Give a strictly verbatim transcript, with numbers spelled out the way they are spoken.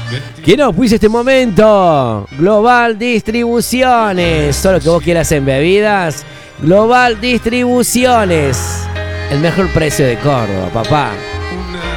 ¿Quién auspicia este momento? Global Distribuciones. Solo que vos quieras en bebidas. Global Distribuciones. El mejor precio de Córdoba, papá.